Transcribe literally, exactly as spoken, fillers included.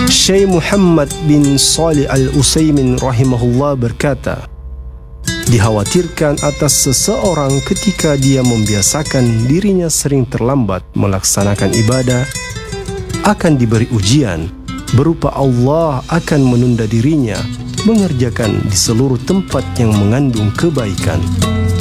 Syekh Muhammad bin Shalih Al-Utsaimin rahimahullah berkata, dikhawatirkan atas seseorang ketika dia membiasakan dirinya sering terlambat melaksanakan ibadah akan diberi ujian berupa Allah akan menunda dirinya mengerjakan di seluruh tempat yang mengandung kebaikan.